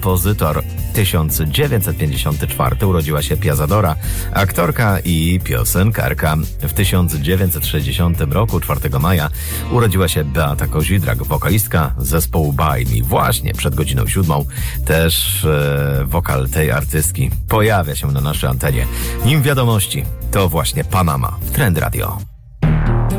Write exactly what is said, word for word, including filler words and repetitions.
kompozytor. tysiąc dziewięćset pięćdziesiąty czwarty urodziła się Pia Zadora, aktorka i piosenkarka. W tysiąc dziewięćset sześćdziesiątym roku, czwartego maja, urodziła się Beata Kozidrak, wokalistka zespołu By Me. Właśnie przed godziną siódmą też e, wokal tej artystki pojawia się na naszej antenie. Nim wiadomości, to właśnie Panama w Trend Radio.